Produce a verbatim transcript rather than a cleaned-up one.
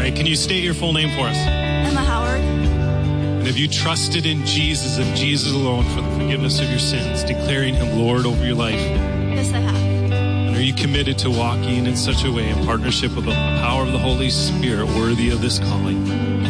right, can you state your full name for us? Emma Howard. And have you trusted in Jesus and Jesus alone for the forgiveness of your sins, declaring him Lord over your life? Yes, I have. And are you committed to walking in such a way in partnership with the power of the Holy Spirit worthy of this calling?